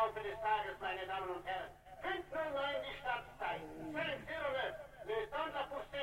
Laufe des Tages, meine Damen und Herren. 5:09 die Startzeit. 5:09. Le temps de la poussée.